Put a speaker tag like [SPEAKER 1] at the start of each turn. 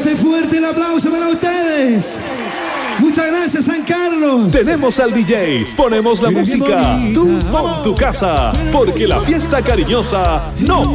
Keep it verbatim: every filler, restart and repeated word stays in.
[SPEAKER 1] Fuerte, fuerte el aplauso para ustedes. Muchas gracias, San Carlos.
[SPEAKER 2] Tenemos al D J, ponemos la
[SPEAKER 1] Mira
[SPEAKER 2] música. Tú pon tu casa, porque la fiesta cariñosa no